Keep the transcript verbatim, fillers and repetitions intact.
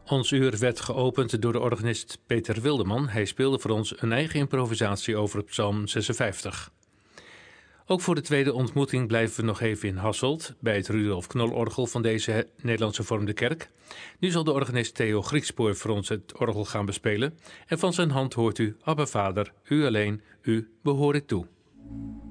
Ons uur werd geopend door de organist Peter Wildeman. Hij speelde voor ons een eigen improvisatie over Psalm zesenvijftig. Ook voor de tweede ontmoeting blijven we nog even in Hasselt, bij het Rudolf Knol-orgel van deze Nederlandse Vormde Kerk. Nu zal de organist Theo Griekspoor voor ons het orgel gaan bespelen. En van zijn hand hoort u, Abba Vader, u alleen, u behoor ik toe.